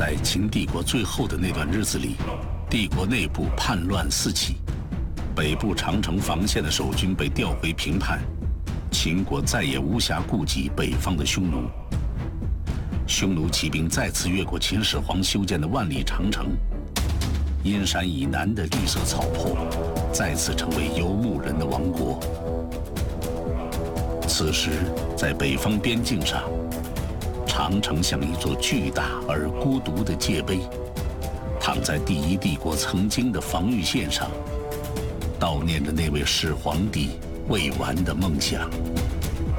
在秦帝国最后的那段日子里，帝国内部叛乱四起，北部长城防线的守军被调回平叛，秦国再也无暇顾及北方的匈奴。匈奴骑兵再次越过秦始皇修建的万里长城，阴山以南的绿色草坡再次成为游牧人的王国。此时，在北方边境上，长城像一座巨大而孤独的界碑，躺在第一帝国曾经的防御线上，悼念着那位始皇帝未完的梦想。